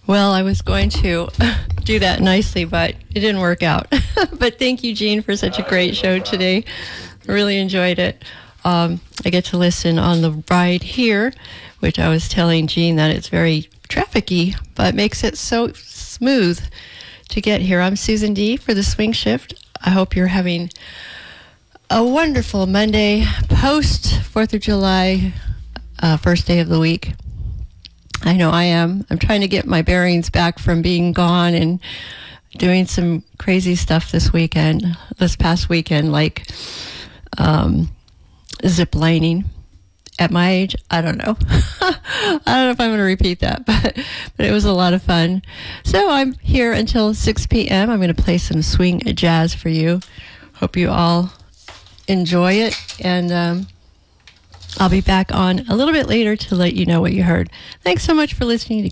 Well, I was going to do that nicely, but it didn't work out. But thank you, Gene, for such a great show today. I really enjoyed it. I get to listen on the ride here, which I was telling Gene that it's very trafficy, but makes it so smooth to get here. I'm Susan D. for the Swing Shift. I hope you're having a wonderful Monday post 4th of July, first day of the week. I know I am. I'm trying to get my bearings back from being gone and doing some crazy stuff this past weekend, like zip lining. At my age, I don't know. I don't know if I'm going to repeat that, but it was a lot of fun. So I'm here until 6 p.m. I'm going to play some swing jazz for you. Hope you all enjoy it, and I'll be back on a little bit later to let you know what you heard. Thanks so much for listening to